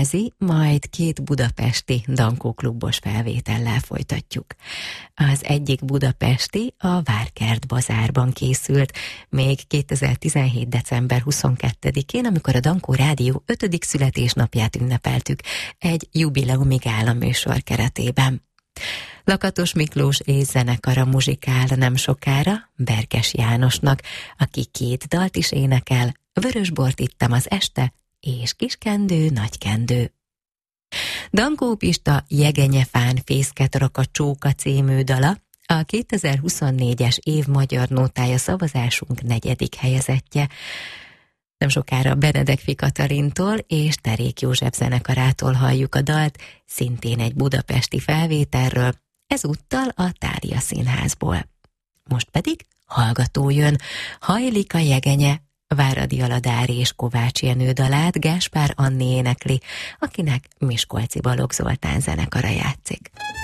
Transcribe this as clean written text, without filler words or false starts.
színházi, majd 2 budapesti Dankó klubos felvétellel folytatjuk. Az egyik budapesti a Várkert Bazárban készült, még 2017. december 22-én, amikor a Dankó Rádió 5. születésnapját ünnepeltük egy jubileumi gála műsor keretében. Lakatos Miklós és zenekara muzsikál nem sokára Berkes Jánosnak, aki 2 dalt is énekel, Vörösbort ittam az este, és Kiskendő, Nagykendő. Dankó Pista Jegenyefán fészket rak a csóka című dala, a 2024-es év magyar nótája szavazásunk 4. helyezettje. Nem sokára Benedek Katalintól és Terék József zenekarától halljuk a dalt, szintén egy budapesti felvételről, ezúttal a Thália Színházból. Most pedig hallgató jön, hajlik a jegenye, Váradi Aladár és Kovács Jenő dalát Gáspár Anni énekli, akinek Miskolci Balogh Zoltán zenekara játszik.